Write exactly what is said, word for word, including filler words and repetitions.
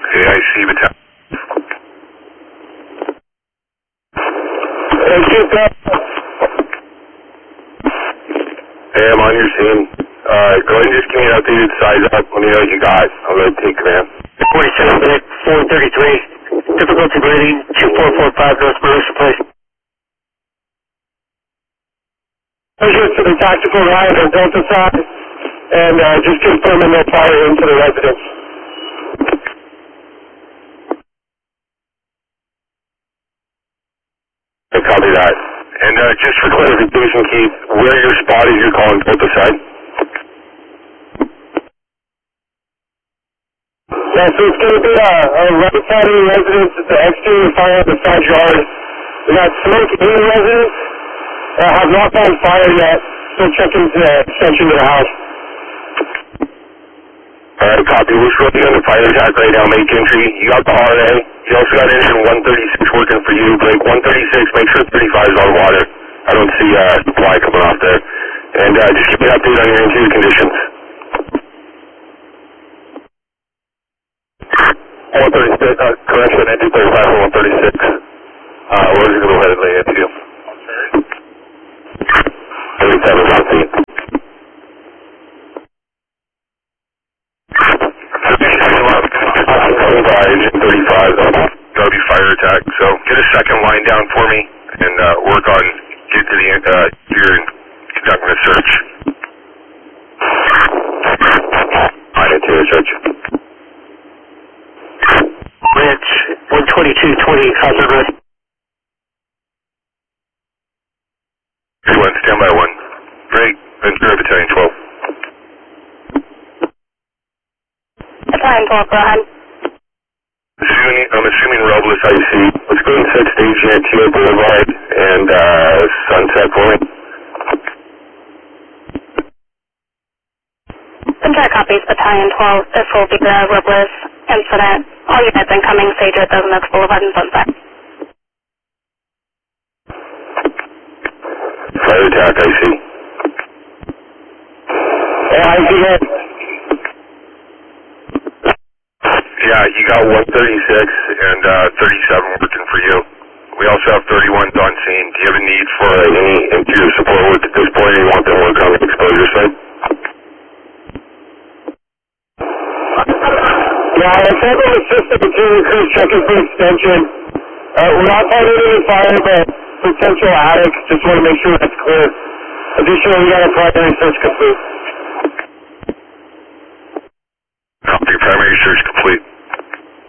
A I C battalion. Hey, keep up. Hey, I'm on your scene. Uh, go ahead and just give me an updated size up. Let me know what you got. I'm going to take command. forty-seven minute, four thirty-three. Difficulty breathing, two four four five North Melissa Place. Measure to the tactical ride on Delta side, and uh, just confirming no fire into the residence. I copy that. And uh, just for clarification, Keith, where your spot is you're calling Delta side? Yeah, so it's going to be a, a right side of the residence, the exterior fire in the side yard. We got smoke in the residence. Uh, have not found fire yet. Still checking the extension to the house. Alright, copy. We're shortly on the fire attack right now, make entry. You got the R A. You also got engine one thirty-six working for you. Break one thirty-six, make sure thirty-five is on water. I don't see uh, supply coming off there. And uh, just keep me updated on your interior conditions. one thirty-six, uh, correction, engine thirty-five for one thirty-six. Uh, we're just going to go ahead and lay into you. thirty-seven, one feet. Engine thirty-five, that'll be fire attack. So get a second line down for me and uh, work on get to the uh, here and conducting a search. Line into a search. Ranch one twenty-two twenty Hazard Road. One, stand by one. Great, Ventura Battalion twelve. Battalion twelve, go ahead. Assuming, I'm assuming Robles I C. Let's go and set stage here at T O Boulevard and uh, Sunset Point. Ventura copies, Battalion twelve. This will be the Robles incident. All units incoming, Sage at Dozen Oaks Boulevard and Sunset. Fire attack, I see. Yeah, I see it. Yeah, you got one thirty-six and uh, thirty-seven working for you. We also have thirty-ones on scene. Do you have a need for uh, any interior support work at this point, or you want them working on the exposure side? Yeah, I think on the system interior crews checking for extension. Uh, we're not finding any fire, but potential attic. Just want to make sure that's clear. Additionally, we got a primary search complete. Copy, primary search complete.